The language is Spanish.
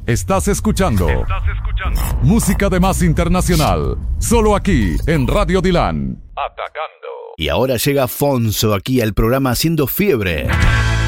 Estás escuchando música de más internacional, solo aquí en Radio Dilan. Y ahora llega Fonso aquí al programa Haciendo Fiebre.